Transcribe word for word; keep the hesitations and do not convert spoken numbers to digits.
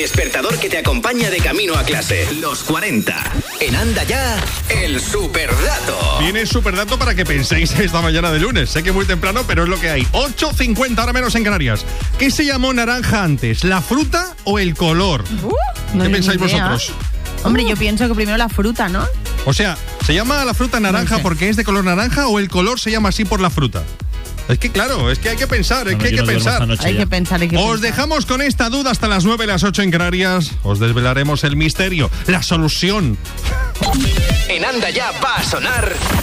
despertador que te acompaña de camino a clase. Los cuarenta. En Anda Ya, el superdato. Viene el superdato para que penséis esta mañana de lunes. Sé que muy temprano, pero es lo que hay. ocho cincuenta, ahora menos en Canarias. ¿Qué se llamó naranja antes, la fruta o el color? Uh, no ¿Qué pensáis idea. vosotros? Hombre, yo pienso que primero la fruta, ¿no? O sea, ¿se llama la fruta naranja No sé. porque es de color naranja o el color se llama así por la fruta? Es que claro, es que hay que pensar, es Bueno, que hay yo que no duermo pensar. esta noche Hay ya. que pensar, hay que Os pensar. dejamos con esta duda hasta las nueve, las ocho en Canarias. Os desvelaremos el misterio, la solución. En Anda Ya va a sonar